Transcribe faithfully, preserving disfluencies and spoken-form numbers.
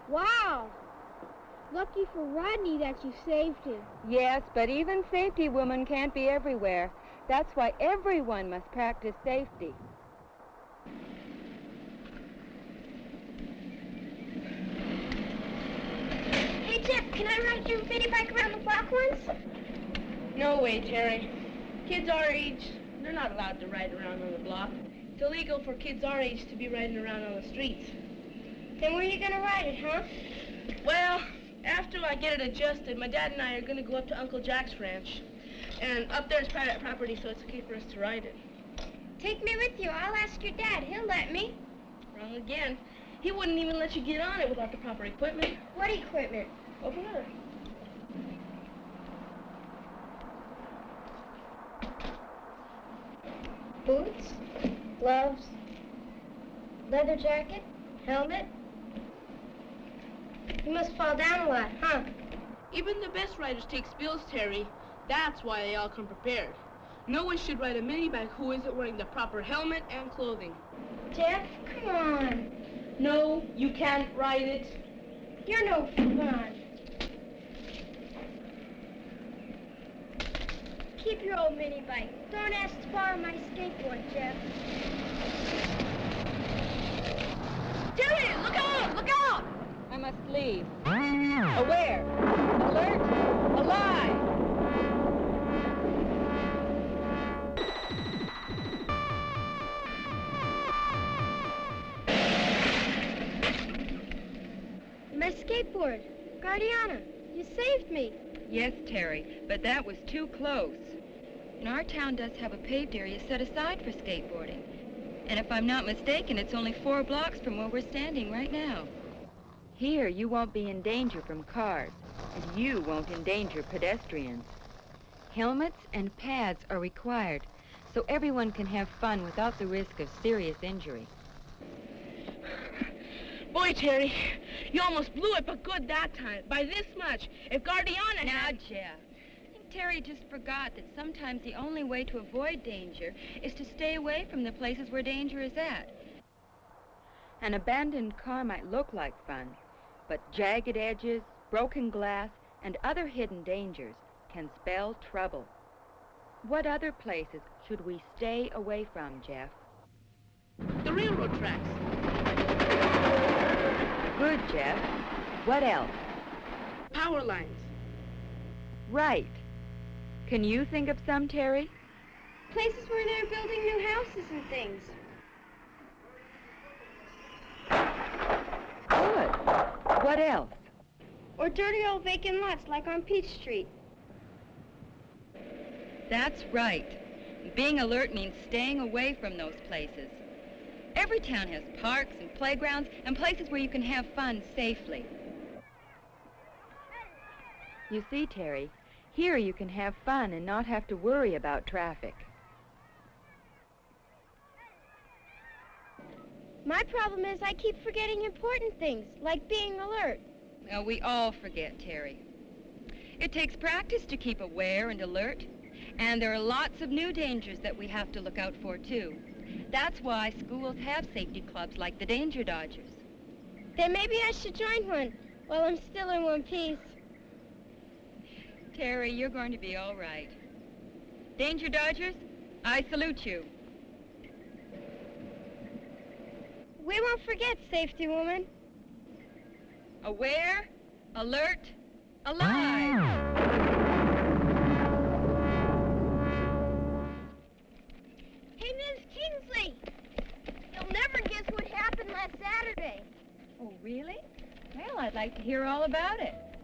Wow. Lucky for Rodney that you saved him. Yes, but even safety women can't be everywhere. That's why everyone must practice safety. Hey, Jeff, can I ride your mini bike around the block once? No way, Terry. Kids our age, they're not allowed to ride around on the block. It's illegal for kids our age to be riding around on the streets. Then where are you gonna ride it, huh? Well, after I get it adjusted, my dad and I are gonna go up to Uncle Jack's ranch. And up there's private property, so it's okay for us to ride it. Take me with you. I'll ask your dad. He'll let me. Wrong again. He wouldn't even let you get on it without the proper equipment. What equipment? Over there. Boots, gloves, leather jacket, helmet. You must fall down a lot, huh? Even the best riders take spills, Terry. That's why they all come prepared. No one should ride a mini bike who isn't wearing the proper helmet and clothing. Jeff, come on. No, you can't ride it. You're no fun. Keep your old mini bike. Don't ask to borrow my skateboard, Jeff. Terry, look out! Look out! I must leave. Aware. Alert. Alive. My skateboard. Guardiana, you saved me. Yes, Terry, but that was too close. And our town does have a paved area set aside for skateboarding. And if I'm not mistaken, it's only four blocks from where we're standing right now. Here, you won't be in danger from cars, and you won't endanger pedestrians. Helmets and pads are required, so everyone can have fun without the risk of serious injury. Boy, Terry, you almost blew it, but good that time. By this much. If Guardiana Now, had... Jeff, I think Terry just forgot that sometimes the only way to avoid danger is to stay away from the places where danger is at. An abandoned car might look like fun, but jagged edges, broken glass, and other hidden dangers can spell trouble. What other places should we stay away from, Jeff? The railroad tracks. Good, Jeff. What else? Power lines. Right. Can you think of some, Terry? Places where they're building new houses and things. Good. What else? Or dirty old vacant lots like on Peach Street. That's right. Being alert means staying away from those places. Every town has parks and playgrounds and places where you can have fun safely. You see, Terry, here you can have fun and not have to worry about traffic. My problem is I keep forgetting important things, like being alert. Well, we all forget, Terry. It takes practice to keep aware and alert, and there are lots of new dangers that we have to look out for, too. That's why schools have safety clubs like the Danger Dodgers. Then maybe I should join one while I'm still in one piece. Terry, you're going to be all right. Danger Dodgers, I salute you. We won't forget, safety woman. Aware, alert, alive! Hey, Miss Kingsley! You'll never guess what happened last Saturday. Oh, really? Well, I'd like to hear all about it.